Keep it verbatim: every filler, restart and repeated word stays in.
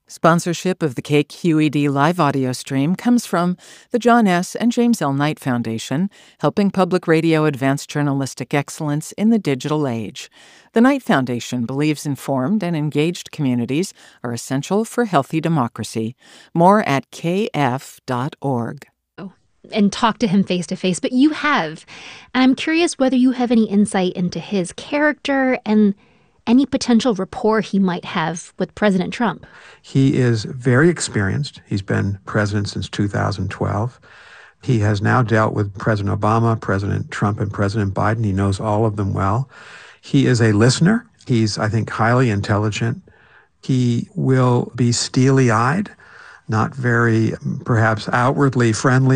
Sponsorship of the K Q E D live audio stream comes from the John S. and James L. Knight Foundation, helping public radio advance journalistic excellence in the digital age. The Knight Foundation believes informed and engaged communities are essential for healthy democracy. More at k f dot org. And talk to him face to face, but you have. And I'm curious whether you have any insight into his character and any potential rapport he might have with President Trump. He is very experienced. He's been president since two thousand twelve. He has now dealt with President Obama, President Trump, and President Biden. He knows all of them well. He is a listener. He's, I think, highly intelligent. He will be steely-eyed, not very, perhaps, outwardly friendly.